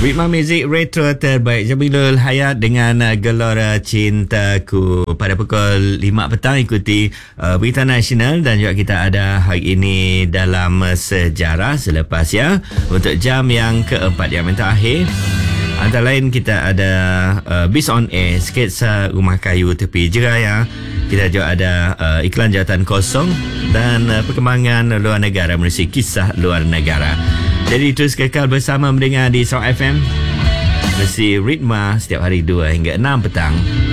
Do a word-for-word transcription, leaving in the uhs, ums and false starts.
Ritma Muzik Retro terbaik Jamilul Hayat dengan uh, Gelora Cintaku. Pada pukul lima petang ikuti uh, berita nasional dan juga kita ada hari ini dalam uh, sejarah selepas ya untuk jam yang keempat yang terakhir. Antara lain kita ada uh, Bis on Air, sketsa rumah kayu tepi Jeraya. Kita juga ada uh, iklan jawatan kosong dan uh, perkembangan luar negara menerusi kisah luar negara. Jadi terus kekal bersama mendengar di Sarawak F M. Mesti Ritma setiap hari dua hingga enam petang.